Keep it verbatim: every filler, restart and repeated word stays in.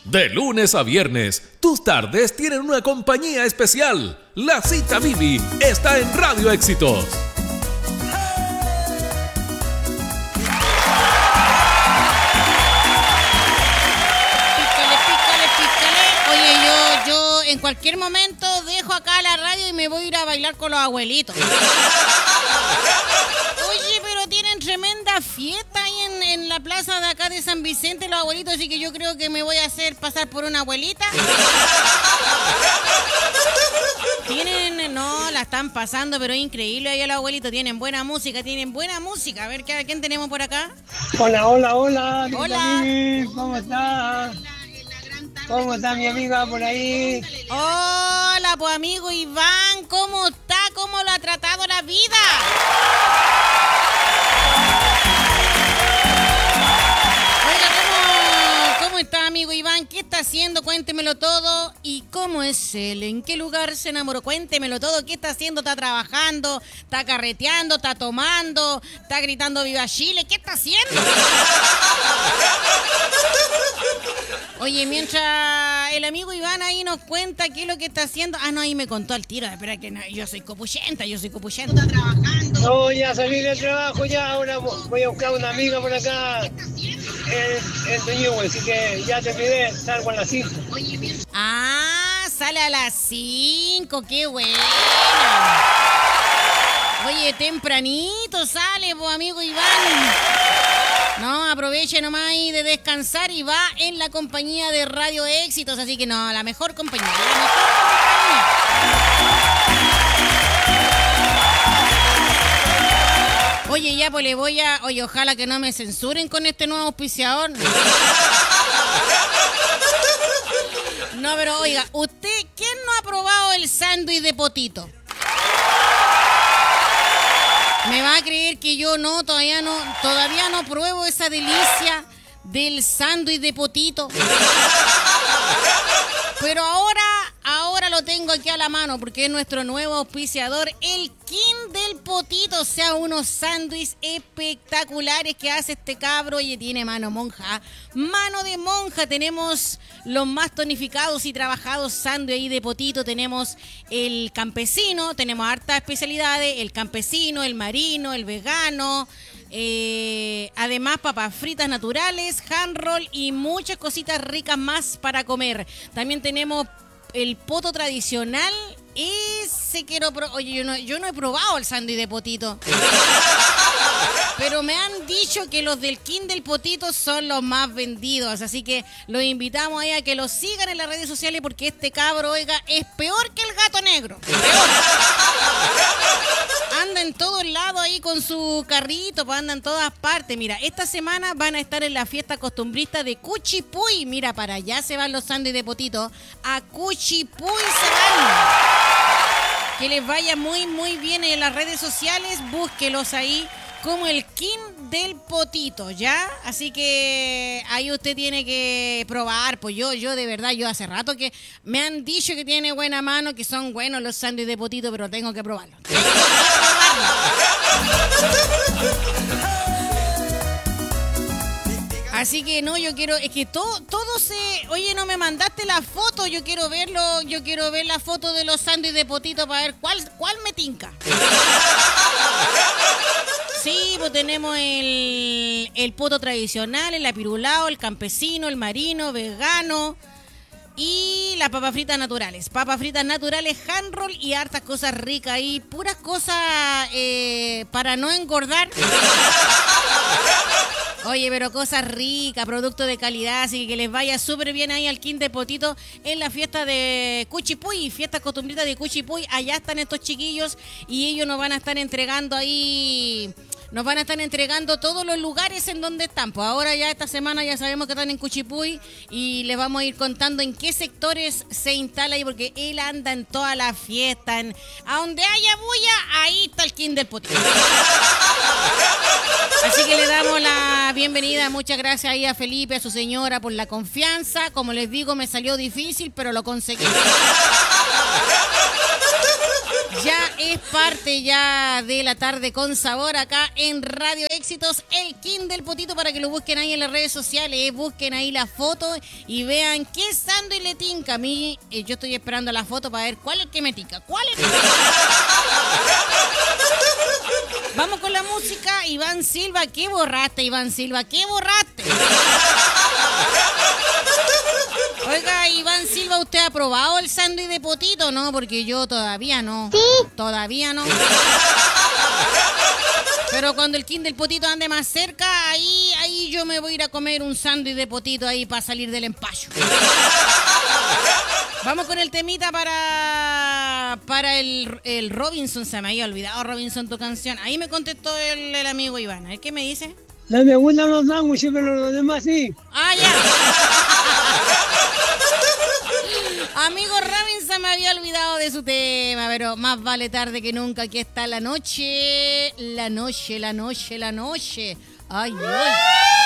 De lunes a viernes, tus tardes tienen una compañía especial. La Cita Bibi está en Radio Éxitos. Pícale, pícale, pícale. Oye, yo, yo en cualquier momento dejo acá la radio y me voy a ir a bailar con los abuelitos. Oye, pero tienen tremenda fiesta ahí en, en la plaza de acá de San Vicente los abuelitos, así que yo creo que me voy a hacer pasar por una abuelita. Tienen, no, la están pasando, pero es increíble ahí los abuelitos, tienen buena música, tienen buena música. A ver, ¿qué, ¿quién tenemos por acá? Hola, hola, hola. Hola. ¿Cómo está? ¿Cómo está mi amiga por ahí? Hola, pues amigo Iván, ¿cómo está? ¿Cómo lo ha tratado la vida? Oiga, ¿cómo, cómo está, amigo Iván? ¿Qué está haciendo? Cuéntemelo todo. ¿Y cómo es él? ¿En qué lugar se enamoró? Cuéntemelo todo. ¿Qué está haciendo? ¿Está trabajando? ¿Está carreteando? ¿Está tomando? ¿Está gritando Viva Chile? ¿Qué está haciendo? Oye, mientras el amigo Iván ahí nos cuenta qué es lo que está haciendo. Ah, no, ahí me contó al tiro. Espera, que no, yo soy copuchenta, yo soy copuchenta. ¿Está trabajando? No, ya salí del trabajo, ya ahora voy a buscar una amiga por acá en, en Teñugo, así que ya te pide, salgo a las cinco. Ah, sale a las cinco, qué bueno. Oye, tempranito sale, pues, amigo Iván. No, aproveche nomás ahí de descansar y va en la compañía de Radio Éxitos, así que no, la mejor compañía, la mejor compañía. Oye, ya pues le voy a... Oye, ojalá que no me censuren con este nuevo auspiciador. No, pero oiga, ¿usted quién no ha probado el sándwich de potito? ¿Me va a creer que yo no, todavía no, todavía no pruebo esa delicia del sándwich de potito? Pero ahora, ahora lo tengo aquí a la mano porque es nuestro nuevo auspiciador, el King del Potito. O sea, unos sándwiches espectaculares que hace este cabro. Oye, tiene mano monja. Mano de monja. Tenemos los más tonificados y trabajados sándwiches ahí de potito. Tenemos el campesino, tenemos hartas especialidades. El campesino, el marino, el vegano. Eh, además, papas fritas naturales, hand roll y muchas cositas ricas más para comer. También tenemos el poto tradicional. Ese quiero pro- Oye, yo no, yo no he probado el sándwich de potito. Pero me han dicho que los del King del Potito son los más vendidos. Así que los invitamos ahí a que los sigan en las redes sociales porque este cabro, oiga, es peor que el gato negro. Peor. Anda en todos lados ahí con su carrito, pues anda en todas partes. Mira, esta semana van a estar en la fiesta costumbrista de Cuchipuy. Mira, para allá se van los sándwiches de potito. A Cuchipuy se van. Que les vaya muy, muy bien en las redes sociales. Búsquelos ahí como el King del Potito, ¿ya? Así que ahí usted tiene que probar. Pues yo, yo de verdad, yo hace rato que me han dicho que tiene buena mano, que son buenos los sándwiches de potito, pero tengo que probarlo. Tengo que probarlo. Así que no, yo quiero, es que todo, todo se, oye, no me mandaste la foto, yo quiero verlo, yo quiero ver la foto de los sándwiches de potito para ver cuál, cuál me tinca. Sí, pues tenemos el, el poto tradicional, el apirulao, el campesino, el marino, vegano y las papas fritas naturales. Papas fritas naturales, hand roll y hartas cosas ricas ahí, puras cosas eh, para no engordar. Oye, pero cosas ricas, productos de calidad, así que les vaya súper bien ahí al King de Potito en la fiesta de Cuchipuy, fiesta costumbrista de Cuchipuy. Allá están estos chiquillos y ellos nos van a estar entregando ahí, nos van a estar entregando todos los lugares en donde están. Pues ahora ya esta semana ya sabemos que están en Cuchipuy y les vamos a ir contando en qué sectores se instala ahí, porque él anda en toda la fiesta, en, a donde haya bulla, ahí está el King del Potito. Así que le damos la bienvenida, muchas gracias ahí a Felipe, a su señora por la confianza. Como les digo, me salió difícil, pero lo conseguí. Ya es parte ya de la tarde con sabor acá en Radio Éxitos, el King del Potito, para que lo busquen ahí en las redes sociales, busquen ahí la foto y vean qué sándwich le tinca. A mí, eh, yo estoy esperando la foto para ver cuál es el que me tinca, cuál es el que me tinca. Vamos con la música. Iván Silva, ¿qué borraste, Iván Silva? ¿Qué borraste? Oiga, Iván Silva, ¿usted ha probado el sándwich de potito? No, porque yo todavía no. Sí. Todavía no. Pero cuando el King del Potito ande más cerca, ahí, ahí yo me voy a ir a comer un sándwich de potito ahí para salir del empacho. Vamos con el temita para para el, el Robinson. Se me había olvidado, Robinson, tu canción. Ahí me contestó el, el amigo Iván. A ver, ¿qué me dice? No me gustan los sándwiches, pero los demás sí. ¡Ah, ya! Amigo Robinson, me había olvidado de su tema, pero más vale tarde que nunca. Aquí está la noche, la noche, la noche, la noche. ¡Ay, ay!